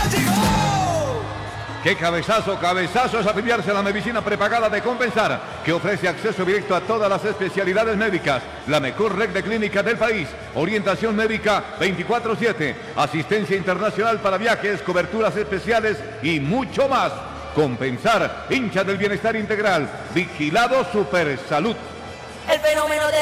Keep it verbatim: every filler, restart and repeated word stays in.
¡Qué cabezazo, cabezazo! Es afiliarse a la medicina prepagada de Compensar, que ofrece acceso directo a todas las especialidades médicas, la mejor red de clínicas del país, orientación médica veinticuatro siete, asistencia internacional para viajes, coberturas especiales y mucho más. Compensar, hincha del bienestar integral, vigilado Super Salud. El fenómeno de